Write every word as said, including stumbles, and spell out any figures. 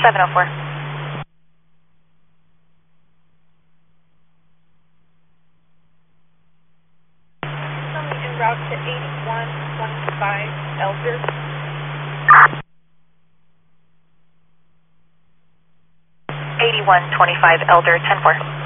seven oh four. En route to eighty-one twenty-five Elder. eighty-one twenty-five Elder, ten four.